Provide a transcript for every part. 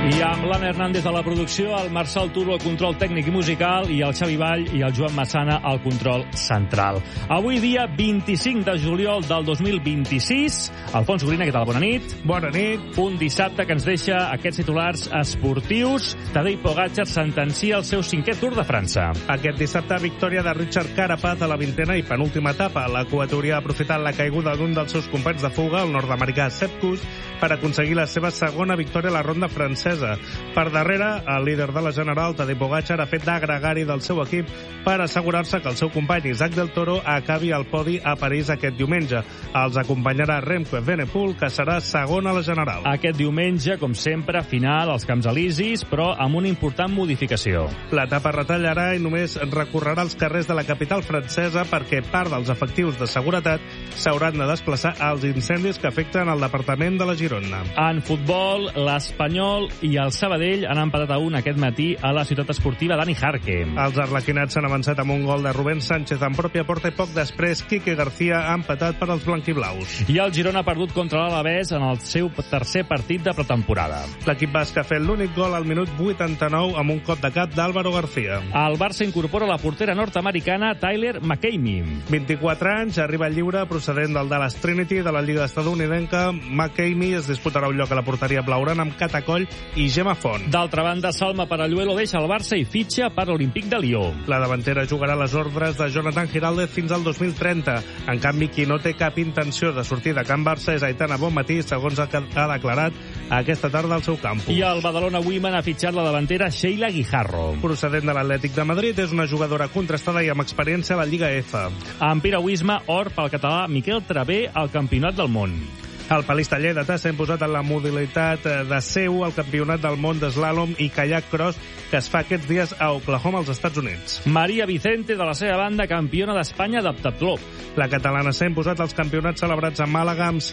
I amb l'Anna Hernández a la producció, el Marçal Turo al control tècnic i musical i el Xavi Vall i el Joan Massana al control central. Avui dia 25 de juliol del 2026. Alfons Gorina, què tal? Bona nit. Bona nit. Un dissabte que ens deixa aquests titulars esportius. Tadej Pogačar sentencia el seu 5è Tour de França. Aquest dissabte, victòria de Richard Carapaz a la 20a i penúltima etapa. L'equatorià ha aprofitat la caiguda d'un dels seus companys de fuga, el nord-americà Sepp Kuss, per aconseguir la seva segona victòria a la ronda francesa. Per darrere, el líder de la General, Tadej Pogačar, ha fet d'agregari del seu equip per assegurar-se que el seu company Isaac del Toro acabi al podi a París aquest diumenge. Els acompanyarà Remco Evenepoel, que serà segon a la General. Aquest diumenge, com sempre, final als Camps Elisis, però amb una important modificació. L'etapa retallarà i només recorrerà els carrers de la capital francesa perquè part dels efectius de seguretat s'hauran de desplaçar als incendis que afecten el departament de la Girona. En futbol, l'Espanyol i el Sabadell han empatat a 1 aquest matí a la ciutat esportiva Dani Jarque. Els arlequinats s'han avançat amb un gol de Rubén Sánchez en pròpia porta i poc després Quique García ha empatat per als blanquiblaus. I el Girona ha perdut contra l'Alavés en el seu tercer partit de pretemporada. L'equip basc ha fet l'únic gol al minut 89 amb un cop de cap d'Álvaro García. El Barça incorpora la portera nord-americana Tyler McCamey. 24 anys, arriba lliure procedent del Dallas Trinity de la Lliga estadounidenca. McCamey es disputarà un lloc a la porteria blaugrana amb Catacoll i Gemma Font. D'altra banda, Salma Paralluelo deixa el Barça i fitxa per l'Olímpic de Lió. La davantera jugarà a les ordres de Jonathan Giraldez fins al 2030. En canvi, qui no té cap intenció de sortir de Can Barça és Aitana Bonmatí, segons ha declarat aquesta tarda al seu campus. I el Badalona Women ha fitxat la davantera Sheila Guijarro. Procedent de l'Atlètic de Madrid, és una jugadora contrastada i amb experiència a la Lliga F. En piragüisme, or pel català Miquel Travé al Campionat del Món. El palista lleidatà s'ha imposat en la modalitat de seu al Campionat del Món d'Eslàlom i Kayak Cross que es fa aquests dies a Oklahoma, als Estats Units. Maria Vicente, de la seva banda, campiona d'Espanya d'heptatló. La catalana s'ha imposat als campionats celebrats a Màlaga amb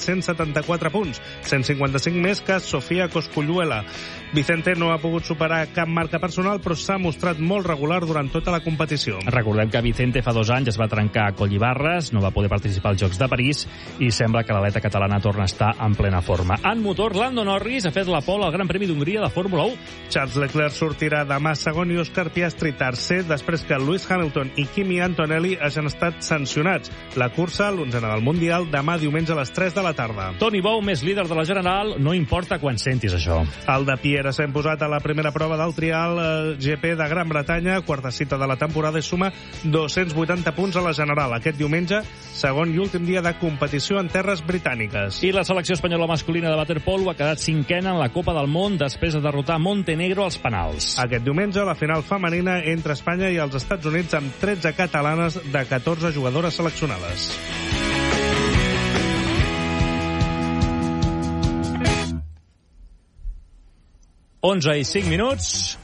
6.174 punts, 155 més que Sofia Cosculluela. Vicente no ha pogut superar cap marca personal, però s'ha mostrat molt regular durant tota la competició. Recordem que Vicente fa 2 anys es va trencar a Collibarres, no va poder participar als Jocs de París i sembla que l'atleta catalana torna a estar en plena forma. En motor, Lando Norris ha fet la pole al Gran Premi d'Hongria de Fórmula 1. Charles Leclerc sortirà demà segon i Oscar Piastri tercer després que Lewis Hamilton i Kimi Antonelli hagin estat sancionats. La cursa, l'11a del Mundial, demà diumenge a les 3 de la tarda. Toni Bou, més líder de la General, no importa quan sentis això. El de Pierre s'ha imposat a la primera prova del trial GP de Gran Bretanya, quarta cita de la temporada, i suma 280 punts a la General. Aquest diumenge, segon i últim dia de competició en terres britàniques. I la selecció espanyola masculina de waterpolo ha quedat 5a en la Copa del Món després de derrotar Montenegro als penals. Aquest diumenge, la final femenina entre Espanya i els Estats Units amb 13 catalanes de 14 jugadores seleccionades. Onze i 5 minuts.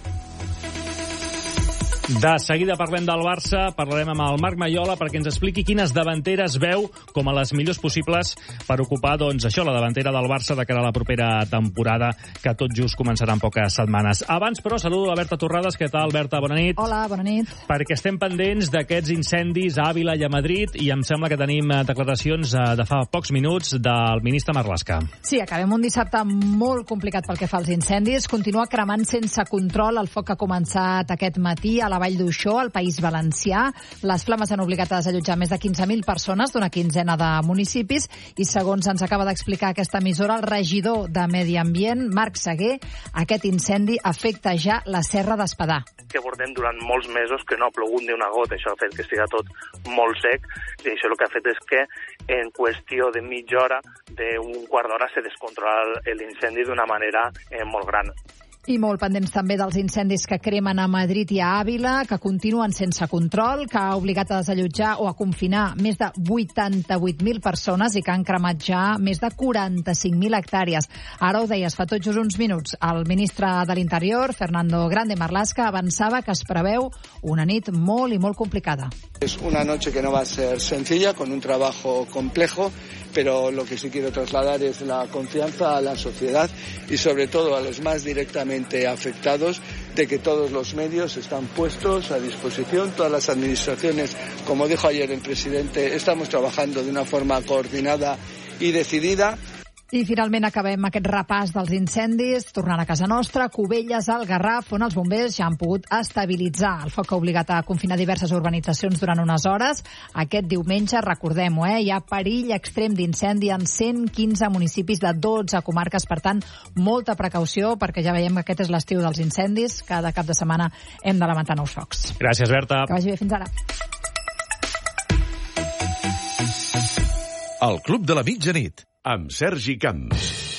De seguida parlem del Barça, parlarem amb el Marc Maiola perquè ens expliqui quines davanteres veu com a les millors possibles per ocupar, doncs, això, la davantera del Barça de cara a la propera temporada, que tot just començarà en poques setmanes. Abans, però, saludo la Berta Torrades. Què tal, Berta? Bona nit. Hola, bona nit. Perquè estem pendents d'aquests incendis a Àvila i a Madrid i em sembla que tenim declaracions de fa pocs minuts del ministre Marlaska. Sí, acabem un dissabte molt complicat pel que fa als incendis. Continua cremant sense control el foc que ha començat aquest matí a la Vall d'Uixó, al País Valencià. Les flames han obligat a desallotjar més de 15.000 persones d'una quinzena de municipis i, segons ens acaba d'explicar aquesta emissora, el regidor de Medi Ambient, Marc Seguer, aquest incendi afecta ja la Serra d'Espadà. Que portem durant molts mesos que no ha plogut ni una gota, això ha fet que estigui tot molt sec i això el que ha fet és que en qüestió de mitja hora, d'un quart d'hora, se descontrola l'incendi d'una manera molt gran. I molt pendents també dels incendis que cremen a Madrid i a Àvila, que continuen sense control, que ha obligat a desallotjar o a confinar més de 88.000 persones i que han cremat ja més de 45.000 hectàrees. Ara ho deies fa tot just uns minuts. El ministre de l'Interior, Fernando Grande Marlaska, avançava que es preveu una nit molt i molt complicada. Es una noche que no va a ser sencilla, con un trabajo complejo, pero lo que sí quiero trasladar es la confianza a la sociedad y sobre todo a los más directamente afectados de que todos los medios están puestos a disposición, todas las administraciones, como dijo ayer el presidente, estamos trabajando de una forma coordinada y decidida. I finalment acabem aquest repàs dels incendis, tornant a casa nostra, Cubelles, al Garraf, on els bombers ja han pogut estabilitzar. El foc ha obligat a confinar diverses urbanitzacions durant unes hores. Aquest diumenge, recordem-ho, hi ha perill extrem d'incendi en 115 municipis de 12 comarques. Per tant, molta precaució, perquè ja veiem que aquest és l'estiu dels incendis. Cada cap de setmana hem de lamentar nous focs. Gràcies, Berta. Que vagi bé, fins ara. El Club de la Mitjanit, amb Sergi Camps.